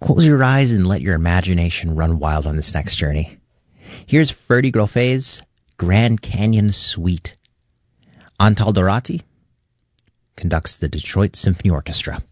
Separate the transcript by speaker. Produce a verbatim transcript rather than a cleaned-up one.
Speaker 1: Close your eyes and let your imagination run wild on this next journey. Here's Ferdy Groffet's Grand Canyon Suite. Antal Dorati conducts the Detroit Symphony Orchestra.